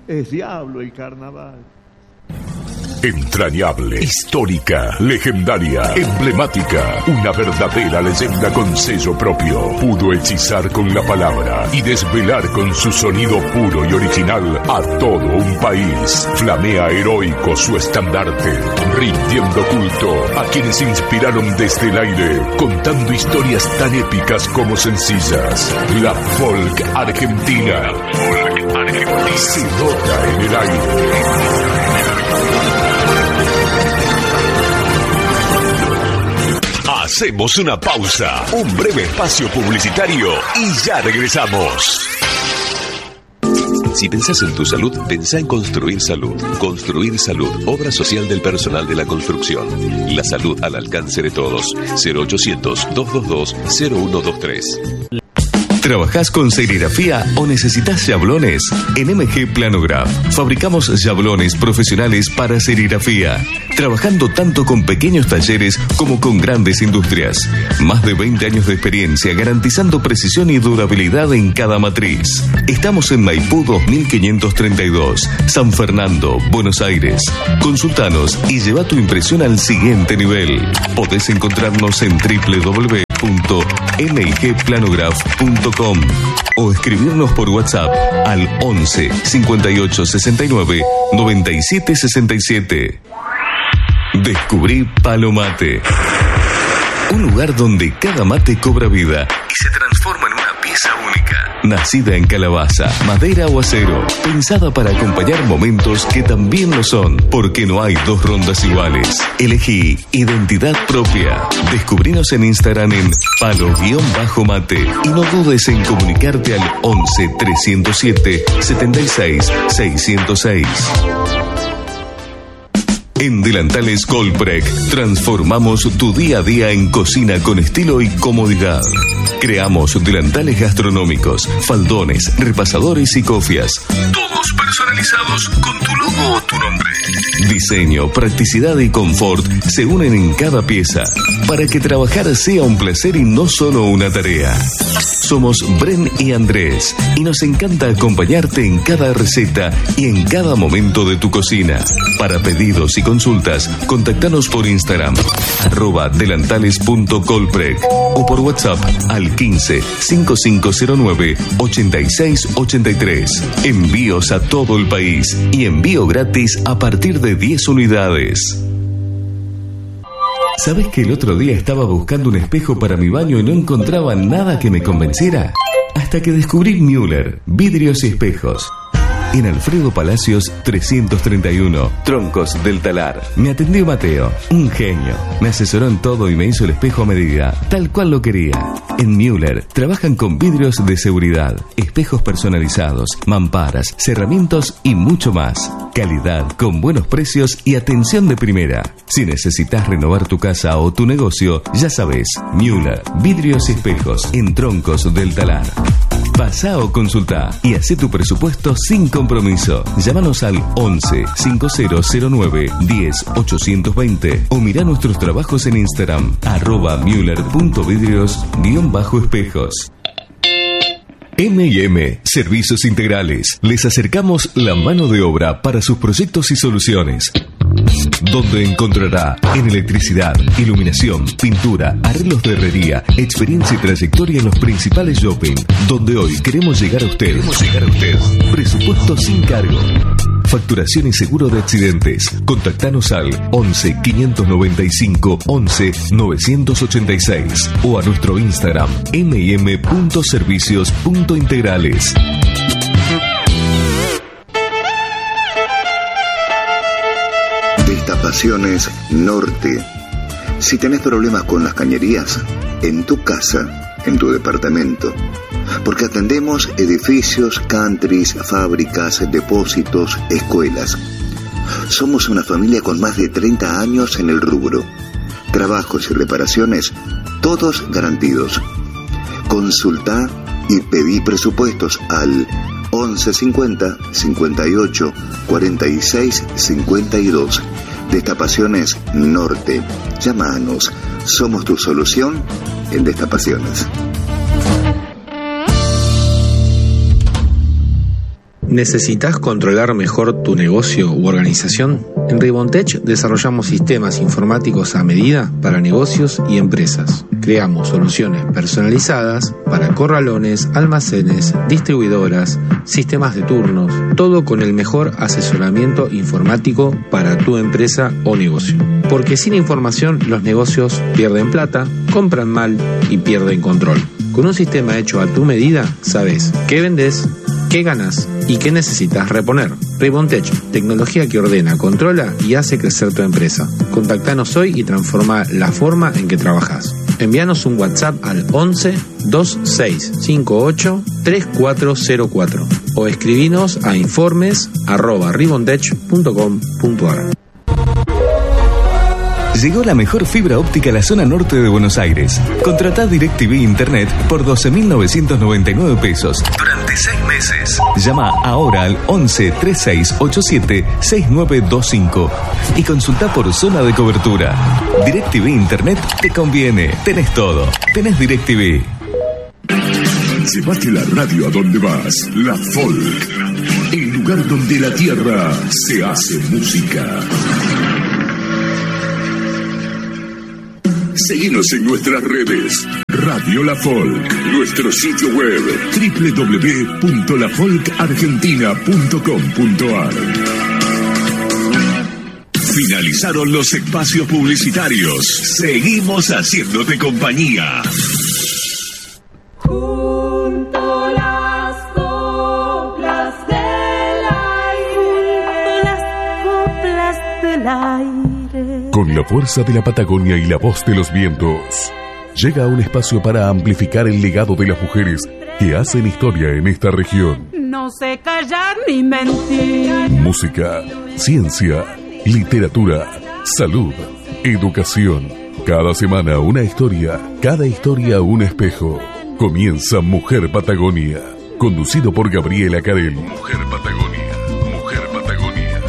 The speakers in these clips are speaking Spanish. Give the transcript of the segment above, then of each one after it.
Es diablo el carnaval. Entrañable, histórica, legendaria, emblemática, una verdadera leyenda con sello propio. Pudo hechizar con la palabra y desvelar con su sonido puro y original a todo un país. Flamea heroico su estandarte, rindiendo culto a quienes inspiraron desde el aire, contando historias tan épicas como sencillas. La folk argentina. Se nota en el aire. Hacemos una pausa, un breve espacio publicitario y ya regresamos. Si pensás en tu salud, pensá en Construir Salud. Construir Salud, obra social del personal de la construcción. La salud al alcance de todos. 0800-222-0123. ¿Trabajás con serigrafía o necesitas yablones? En MG Planograph fabricamos yablones profesionales para serigrafía, trabajando tanto con pequeños talleres como con grandes industrias. Más de 20 años de experiencia garantizando precisión y durabilidad en cada matriz. Estamos en Maipú 2532, San Fernando, Buenos Aires. Consultanos y lleva tu impresión al siguiente nivel. Podés encontrarnos en www.migplanograph.com o escribirnos por WhatsApp al 11 58 69 97 67. Descubrí Palo Mate, un lugar donde cada mate cobra vida y se transforma en una pieza única. Nacida en calabaza, madera o acero, pensada para acompañar momentos que también lo son, porque no hay dos rondas iguales. Elegí identidad propia. Descubrinos en Instagram en palo-mate y no dudes en comunicarte al 11 307 76 606. En Delantales Goldbreak transformamos tu día a día en cocina con estilo y comodidad. Creamos delantales gastronómicos, faldones, repasadores y cofias. Todos personalizados con tu logo o tu nombre. Diseño, practicidad y confort se unen en cada pieza para que trabajar sea un placer y no solo una tarea. Somos Bren y Andrés y nos encanta acompañarte en cada receta y en cada momento de tu cocina. Para pedidos y consultas, contactanos por Instagram @delantales.colprec o por WhatsApp al 15 5509 8683. Envíos a todo el país y envío gratis a partir de 10 unidades. ¿Sabes que el otro día estaba buscando un espejo para mi baño y no encontraba nada que me convenciera? Hasta que descubrí Müller, vidrios y espejos. En Alfredo Palacios 331, Troncos del Talar. Me atendió Mateo, un genio. Me asesoró en todo y me hizo el espejo a medida, tal cual lo quería. En Müller trabajan con vidrios de seguridad, espejos personalizados, mamparas, cerramientos y mucho más. Calidad, con buenos precios y atención de primera. Si necesitas renovar tu casa o tu negocio, ya sabes, Müller, vidrios y espejos en Troncos del Talar. Pasá o consultá y hacé tu presupuesto sin compromiso. Llámanos al 11 5009 10 820 o mirá nuestros trabajos en Instagram @müller.vidrios_espejos. M&M Servicios Integrales. Les acercamos la mano de obra para sus proyectos y soluciones, donde encontrará en electricidad, iluminación, pintura, arreglos de herrería, experiencia y trayectoria en los principales shopping, donde hoy queremos llegar a usted. Presupuesto sin cargo. Facturación y seguro de accidentes. Contactanos al 11 595 11 986 o a nuestro Instagram mm.servicios.integrales. Destapaciones Norte. Si tenés problemas con las cañerías, en tu casa, en tu departamento, porque atendemos edificios, countries, fábricas, depósitos, escuelas. Somos una familia con más de 30 años en el rubro. Trabajos y reparaciones, todos garantidos. Consultá y pedí presupuestos al 1150 58 46 52. Destapaciones Norte. Llámanos. Somos tu solución en destapaciones. ¿Necesitas controlar mejor tu negocio u organización? En Ribontech desarrollamos sistemas informáticos a medida para negocios y empresas. Creamos soluciones personalizadas para corralones, almacenes, distribuidoras, sistemas de turnos, todo con el mejor asesoramiento informático para tu empresa o negocio. Porque sin información los negocios pierden plata, compran mal y pierden control. Con un sistema hecho a tu medida, sabes qué vendes, qué ganas y qué necesitas reponer. Ribontech, tecnología que ordena, controla y hace crecer tu empresa. Contactanos hoy y transforma la forma en que trabajas. Envíanos un WhatsApp al 11 2658 3404 o escribinos a informes@ribontech.com.ar. Llegó la mejor fibra óptica a la zona norte de Buenos Aires. Contratá DirecTV Internet por 12.999 pesos durante 6 meses. Llama ahora al 11 3687 6925 y consultá por zona de cobertura. DirecTV Internet te conviene. Tenés todo. Tenés DirecTV. Llévate la radio a donde vas. La Folk. El lugar donde la tierra se hace música. Seguinos en nuestras redes. Radio La Folk. Nuestro sitio web www.lafolkargentina.com.ar. Finalizaron los espacios publicitarios. Seguimos haciéndote compañía. Junto las coplas del aire. Las coplas del aire. Con la fuerza de la Patagonia y la voz de los vientos, llega un espacio para amplificar el legado de las mujeres que hacen historia en esta región. No sé callar ni mentir. Música, ciencia, literatura, salud, educación. Cada semana una historia, cada historia un espejo. Comienza Mujer Patagonia, conducido por Gabriela Carel. Mujer Patagonia, Mujer Patagonia.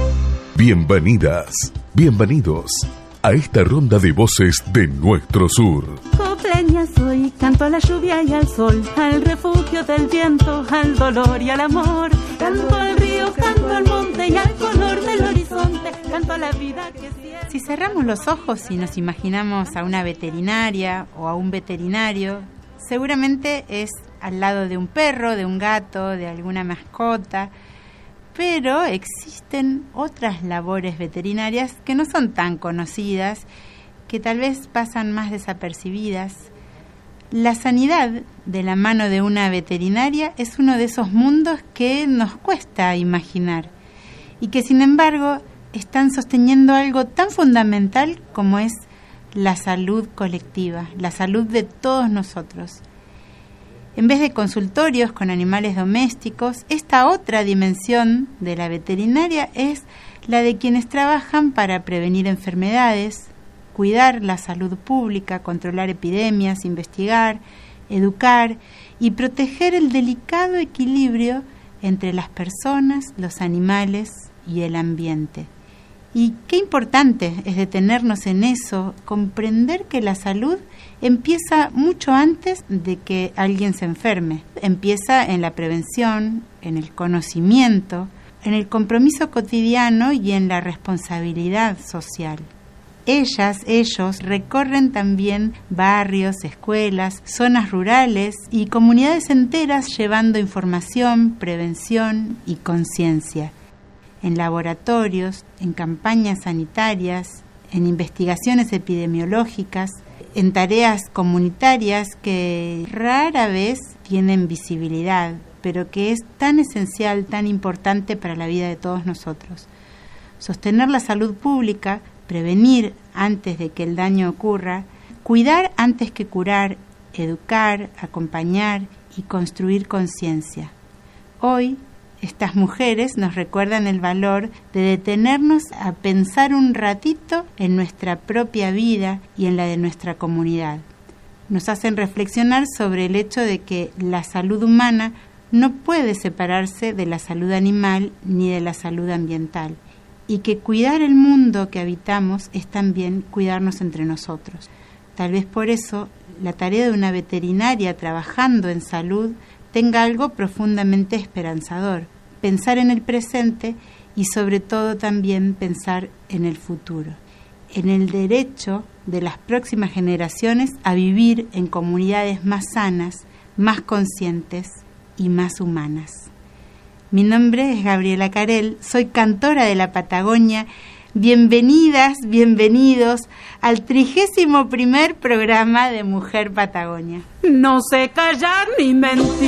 Bienvenidas, bienvenidos a esta ronda de voces de nuestro sur. Copleña soy, canto a la lluvia y al sol, al refugio del viento, al dolor y al amor. Canto al río, canto al monte y al color del horizonte, canto a la vida que siempre. Si cerramos los ojos y nos imaginamos a una veterinaria o a un veterinario, seguramente es al lado de un perro, de un gato, de alguna mascota. Pero existen otras labores veterinarias que no son tan conocidas, que tal vez pasan más desapercibidas. La sanidad de la mano de una veterinaria es uno de esos mundos que nos cuesta imaginar y que sin embargo están sosteniendo algo tan fundamental como es la salud colectiva, la salud de todos nosotros. En vez de consultorios con animales domésticos, esta otra dimensión de la veterinaria es la de quienes trabajan para prevenir enfermedades, cuidar la salud pública, controlar epidemias, investigar, educar y proteger el delicado equilibrio entre las personas, los animales y el ambiente. Y qué importante es detenernos en eso, comprender que la salud empieza mucho antes de que alguien se enferme. Empieza en la prevención, en el conocimiento, en el compromiso cotidiano y en la responsabilidad social. Ellas, ellos recorren también barrios, escuelas, zonas rurales y comunidades enteras llevando información, prevención y conciencia. En laboratorios, en campañas sanitarias, en investigaciones epidemiológicas, en tareas comunitarias que rara vez tienen visibilidad, pero que es tan esencial, tan importante para la vida de todos nosotros. Sostener la salud pública, prevenir antes de que el daño ocurra, cuidar antes que curar, educar, acompañar y construir conciencia. Hoy, estas mujeres nos recuerdan el valor de detenernos a pensar un ratito en nuestra propia vida y en la de nuestra comunidad. Nos hacen reflexionar sobre el hecho de que la salud humana no puede separarse de la salud animal ni de la salud ambiental, y que cuidar el mundo que habitamos es también cuidarnos entre nosotros. Tal vez por eso la tarea de una veterinaria trabajando en salud tenga algo profundamente esperanzador, pensar en el presente y sobre todo también pensar en el futuro, en el derecho de las próximas generaciones a vivir en comunidades más sanas, más conscientes y más humanas. Mi nombre es Gabriela Carel, soy cantora de la Patagonia. Bienvenidas, bienvenidos al 31º programa de Mujer Patagonia. No sé callar ni mentir.